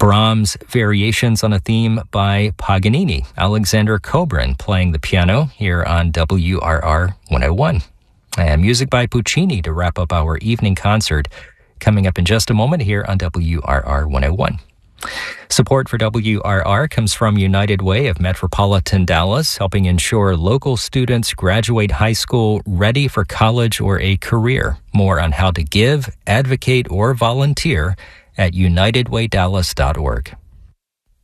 Brahms Variations on a Theme by Paganini. Alexander Kobrin playing the piano here on WRR 101. And music by Puccini to wrap up our evening concert, coming up in just a moment here on WRR 101. Support for WRR comes from United Way of Metropolitan Dallas, helping ensure local students graduate high school ready for college or a career. More on how to give, advocate, or volunteer at unitedwaydallas.org.